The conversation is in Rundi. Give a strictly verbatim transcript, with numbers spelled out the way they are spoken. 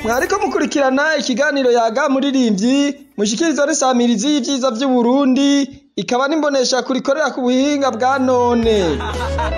mwariko mukurikirana ikiganiro Yaga Muririmbyi mushikirizwa n'isamirizi y'ivyiza vy'Uburundi ikaba n'imbonesha kurikorera ku buhinga bwa none.